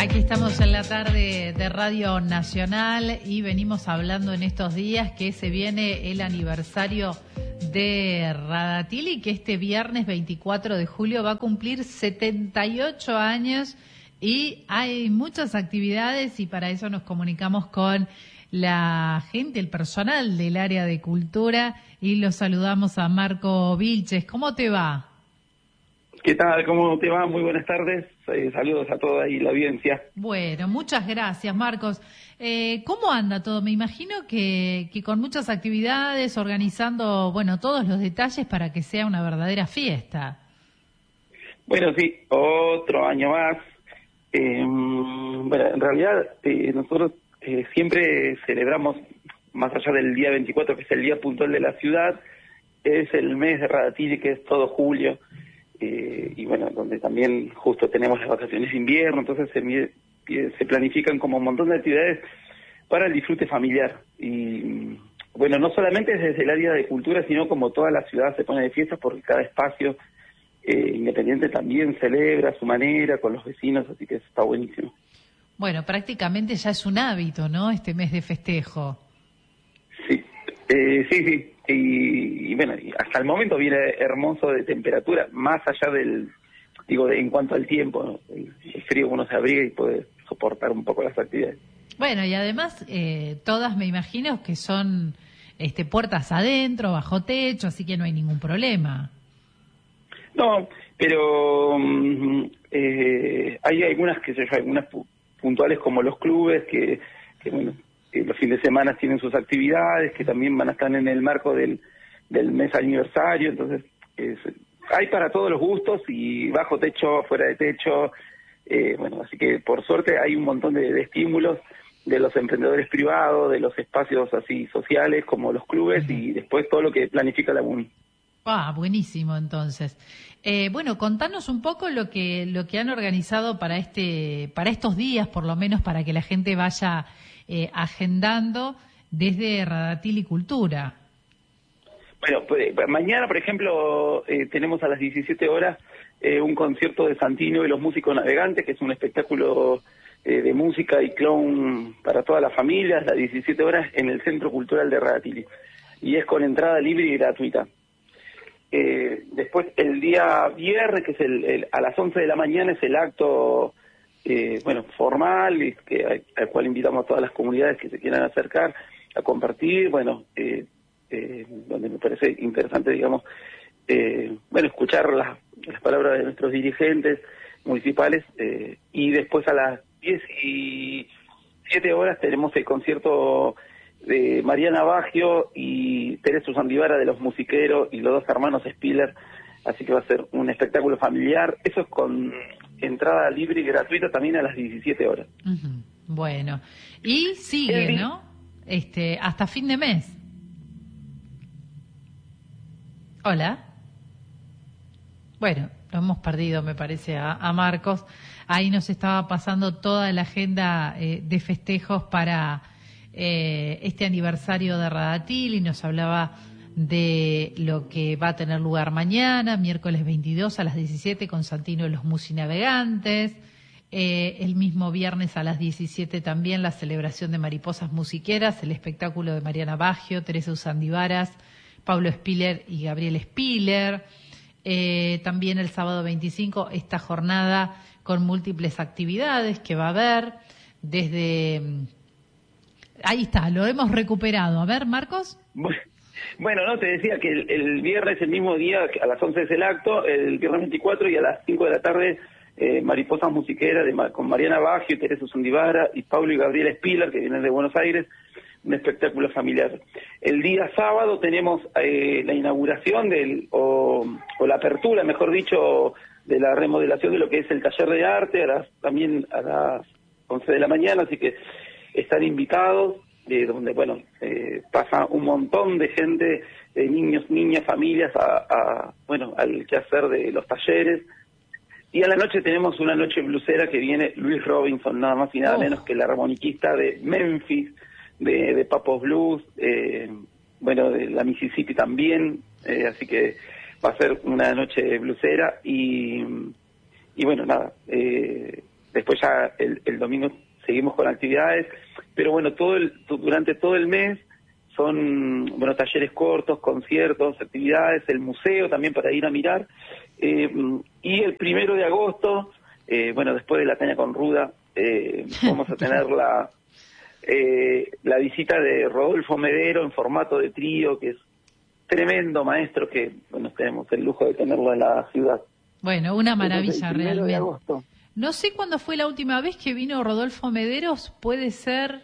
Aquí estamos en la tarde de Radio Nacional y venimos hablando en estos días que se viene el aniversario de Radatili, que este viernes 24 de julio va a cumplir 78 años y hay muchas actividades y para eso nos comunicamos con la gente, el personal del área de cultura y los saludamos a Marco Vilches. ¿Cómo te va? ¿Qué tal? ¿Cómo te va? Muy buenas tardes. Saludos a toda ahí la audiencia. Bueno, muchas gracias, Marcos. ¿Cómo anda todo? Me imagino que con muchas actividades, organizando, bueno, todos los detalles para que sea una verdadera fiesta. Bueno, sí, otro año más. Bueno, en realidad nosotros siempre celebramos, más allá del día 24, que es el día puntual de la ciudad, es el mes de Radatili, que es todo julio. Y bueno, donde también justo tenemos las vacaciones de invierno, entonces se planifican como un montón de actividades para el disfrute familiar. Y bueno, no solamente desde el área de cultura, sino como toda la ciudad se pone de fiestas, porque cada espacio independiente también celebra a su manera, con los vecinos, así que eso está buenísimo. Bueno, prácticamente ya es un hábito, ¿no?, este mes de festejo. Sí, sí. Y bueno, hasta el momento viene hermoso de temperatura, más allá en cuanto al tiempo, ¿no? El frío uno se abriga y puede soportar un poco las actividades. Bueno, y además todas me imagino que son puertas adentro, bajo techo, así que no hay ningún problema. No, pero hay algunas, algunas puntuales como los clubes que bueno, los fines de semana tienen sus actividades, que también van a estar en el marco del mes aniversario, entonces hay para todos los gustos, y bajo techo, fuera de techo, bueno, así que por suerte hay un montón de estímulos de los emprendedores privados, de los espacios así sociales como los clubes, y después todo lo que planifica la UNI. Ah, buenísimo, entonces. Bueno, contanos un poco lo que han organizado para estos días, por lo menos para que la gente vaya agendando desde Radatili Cultura. Bueno, pues, mañana, por ejemplo, tenemos a las 17 horas un concierto de Santino y los Músicos Navegantes, que es un espectáculo de música y clown para toda la familia, a las 17 horas en el Centro Cultural de Radatili. Y es con entrada libre y gratuita. Después, el día viernes, que es a las 11 de la mañana, es el acto formal, y al cual invitamos a todas las comunidades que se quieran acercar a compartir, donde me parece interesante, digamos, escuchar las palabras de nuestros dirigentes municipales, y después a las 17 horas tenemos el concierto de Mariana Baggio y Teresa Usandivara, de los Musiqueros, y los dos hermanos Spiller, así que va a ser un espectáculo familiar. Eso es con entrada libre y gratuita también a las 17 horas. Uh-huh. Bueno, y sigue, ¿no? Hasta fin de mes. Hola. Bueno, lo hemos perdido, me parece, a Marcos. Ahí nos estaba pasando toda la agenda de festejos para este aniversario de Radatili, y nos hablaba de lo que va a tener lugar mañana, miércoles 22 a las 17 con Santino y los Musinavegantes. El mismo viernes a las 17 también la celebración de Mariposas Musiqueras, el espectáculo de Mariana Baggio, Teresa Usandivaras, Pablo Spiller y Gabriel Spiller. También el sábado 25 esta jornada con múltiples actividades que va a haber desde... Ahí está, lo hemos recuperado. A ver, Marcos. Bueno, no, te decía que el viernes, el mismo día, a las 11 es el acto, el viernes 24, y a las 5 de la tarde, Mariposas Musiqueras con Mariana Baggio, Teresa Usandivara y Pablo y Gabriel Spiller, que vienen de Buenos Aires, un espectáculo familiar. El día sábado tenemos la inauguración o la apertura, mejor dicho, de la remodelación de lo que es el taller de arte, también a las 11 de la mañana, así que están invitados, donde pasa un montón de gente, niños, niñas, familias, al quehacer de los talleres. Y a la noche tenemos una noche blusera que viene Luis Robinson, nada más y nada menos que el armoniquista de Memphis, de Papos Blues, de la Mississippi también, así que va a ser una noche blusera y bueno, nada, después ya el domingo seguimos con actividades, pero bueno, durante todo el mes son, bueno, talleres cortos, conciertos, actividades, el museo también para ir a mirar, y el 1 de agosto, bueno, después de la caña con ruda, vamos a tener la visita de Rodolfo Medero en formato de trío, que es tremendo maestro, que bueno, tenemos el lujo de tenerlo en la ciudad. Bueno, una maravilla. Entonces, el 1 de agosto. No sé cuándo fue la última vez que vino Rodolfo Mederos, puede ser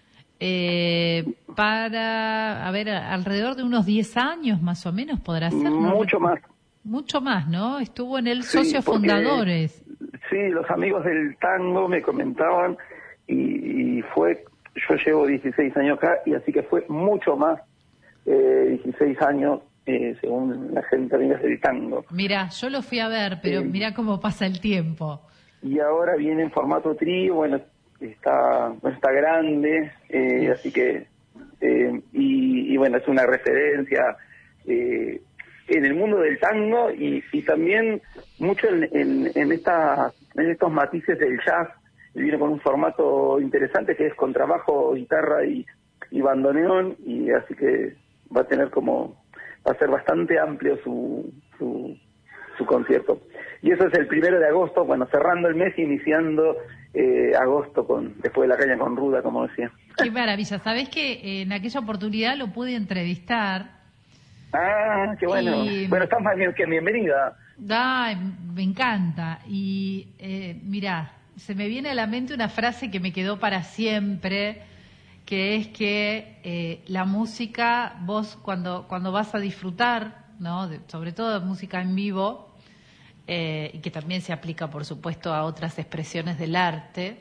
alrededor de unos 10 años más o menos, podrá ser. Mucho más. Mucho más, ¿no? Estuvo en el Socios Fundadores. Sí, los amigos del tango me comentaban y fue, yo llevo 16 años acá y así que fue mucho más, 16 años. Según la gente del tango. Mira, yo lo fui a ver, pero mira cómo pasa el tiempo. Y ahora viene en formato trío, bueno, está grande, así que, y bueno, es una referencia en el mundo del tango y también mucho en estos matices del jazz. Viene con un formato interesante que es contrabajo, guitarra y bandoneón, y así que va a ser bastante amplio su concierto. Y eso es el 1 de agosto, bueno, cerrando el mes y iniciando agosto después de la caña con ruda, como decía. Qué maravilla. ¿Sabés que en aquella oportunidad lo pude entrevistar? Ah, qué bueno. Bueno, estás más bien que bienvenida. Me encanta. Y mirá, se me viene a la mente una frase que me quedó para siempre, que es que la música, vos cuando vas a disfrutar, ¿no? Sobre todo de música en vivo, y que también se aplica, por supuesto, a otras expresiones del arte,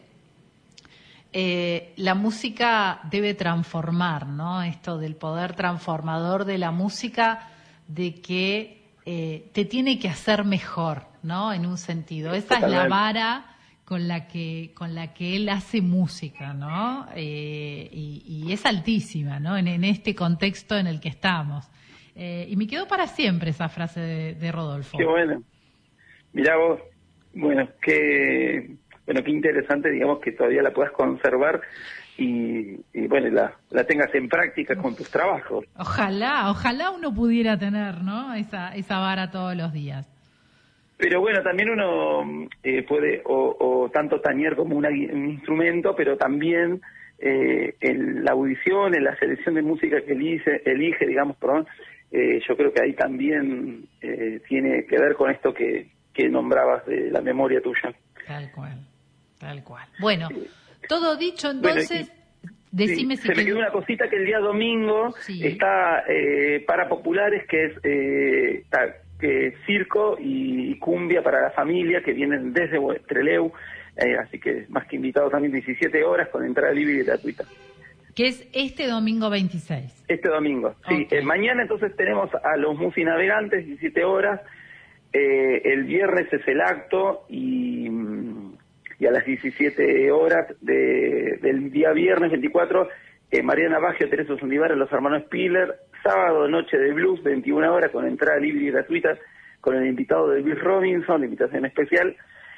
la música debe transformar, ¿no? Esto del poder transformador de la música, de que te tiene que hacer mejor, ¿no? En un sentido. Esa es la vara con la que él hace música, ¿no? Y es altísima, ¿no? En este contexto en el que estamos. Y me quedó para siempre esa frase de Rodolfo. Qué bueno. Mirá vos, bueno, qué interesante, digamos, que todavía la puedas conservar y bueno, la tengas en práctica con tus trabajos. Ojalá uno pudiera tener, ¿no? Esa vara todos los días. Pero bueno, también uno puede o tanto tañer como un instrumento, pero también en la audición, en la selección de música que elige, digamos, yo creo que ahí también tiene que ver con esto que nombrabas de la memoria tuya. Tal cual. Bueno, todo dicho, entonces, decime si... Se me quedó una cosita, que el día domingo está para populares, que es circo y cumbia para la familia, que vienen desde Trelew, así que más que invitado también, 17 horas con entrada libre y gratuita. Que es este domingo 26. Este domingo, sí. Okay. Mañana entonces tenemos a los Musinavegantes, 17 horas. El viernes es el acto y a las 17 horas del día viernes 24, Mariana Baggio, Teresa Sondivara, los hermanos Spiller. Sábado, noche de blues, 21 horas, con entrada libre y gratuita, con el invitado de Bill Robinson, invitación especial,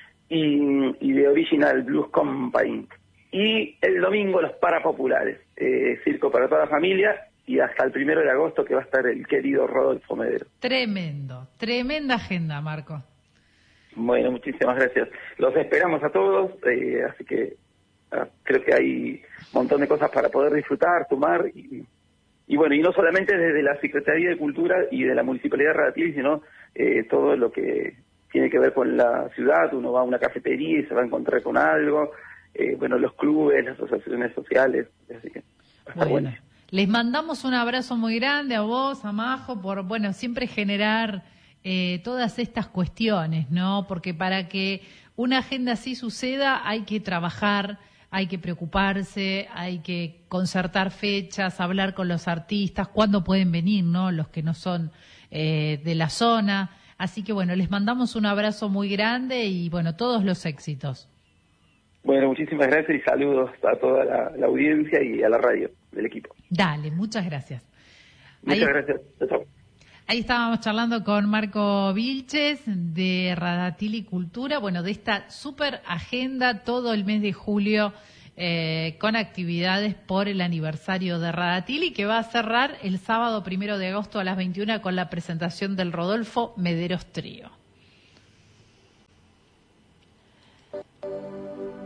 y de Original Blues Company. Y el domingo los Parapopulares, circo para toda la familia, y hasta el 1 de agosto que va a estar el querido Rodolfo Medero. Tremenda agenda, Marco. Bueno, muchísimas gracias. Los esperamos a todos, así que creo que hay un montón de cosas para poder disfrutar, tomar, y bueno, y no solamente desde la Secretaría de Cultura y de la Municipalidad de Radatili, sino todo lo que tiene que ver con la ciudad. Uno va a una cafetería y se va a encontrar con algo, bueno, los clubes, las asociaciones sociales, así que bueno. Les mandamos un abrazo muy grande a vos, a Majo, por, bueno, siempre generar todas estas cuestiones, ¿no? Porque para que una agenda así suceda hay que trabajar, hay que preocuparse, hay que concertar fechas, hablar con los artistas, cuándo pueden venir, ¿no? Los que no son de la zona. Así que, bueno, les mandamos un abrazo muy grande y, bueno, todos los éxitos. Bueno, muchísimas gracias y saludos a toda la audiencia y a la radio del equipo. Dale, muchas gracias. Muchas gracias. Chao. Ahí estábamos charlando con Marco Vilches de Radatili Cultura, bueno, de esta super agenda todo el mes de julio con actividades por el aniversario de Radatili, que va a cerrar el sábado 1 de agosto a las 21 con la presentación del Rodolfo Mederos Trío.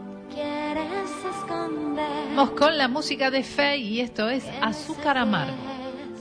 Vamos con la música de Fey y esto es Azúcar Amargo.